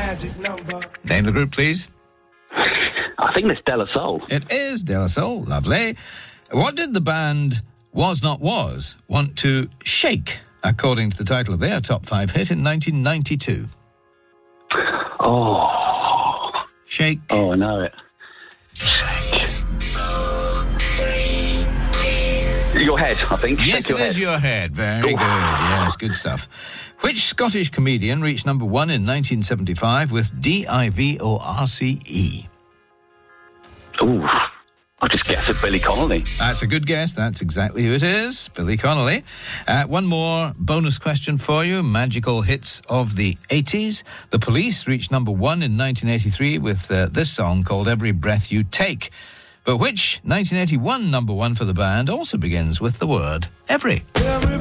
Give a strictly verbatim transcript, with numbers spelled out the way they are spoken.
magic number. Name the group, please. I think it's De La Soul. It is De La Soul. Lovely. What did the band Was Not Was want to shake, according to the title of their top five hit in nineteen ninety-two? Oh. Shake. Oh, I know it. Your head, I think. Yes, Shake your it is head. Your Head. Very Ooh. good. Yes, good stuff. Which Scottish comedian reached number one in nineteen seventy-five with D I V O R C E? Ooh. I'll just guess at Billy Connolly. That's a good guess. That's exactly who it is. Billy Connolly. Uh, one more bonus question for you. Magical hits of the eighties. The Police reached number one in nineteen eighty-three with uh, this song called Every Breath You Take. But which nineteen eighty-one number one for the band also begins with the word every? Every